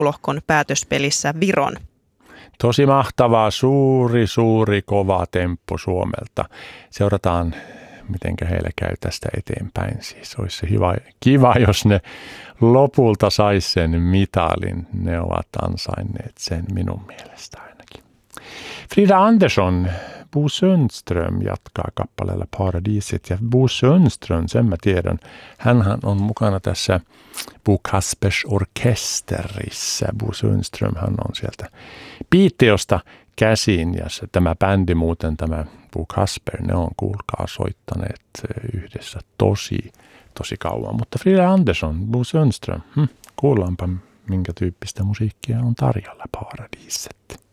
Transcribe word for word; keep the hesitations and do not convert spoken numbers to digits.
alkulohkon päätöspelissä Viron. Tosi mahtavaa, suuri, suuri, kova temppu Suomelta. Seurataan, miten heillä käy tästä eteenpäin. Siis olisi se hyvä, kiva, jos ne lopulta sais sen mitalin. Ne ovat ansainneet sen minun mielestä ainakin. Frida Andersson, Bo Sundström jatkaa kappaleella Paradiset. Ja Bo Sundström, sen mä tiedän, hänhän on mukana tässä Bo Kaspers orkesterissa. Bo Sundström, hän on sieltä Piitteosta käsin ja se, tämä bändi muuten, tämä Bo Kasper, ne on kuulkaa soittaneet yhdessä tosi, tosi kauan. Mutta Frida Andersson, Bo Sundström, hm, kuullaanpa minkä tyyppistä musiikkia on tarjolla Paradiset.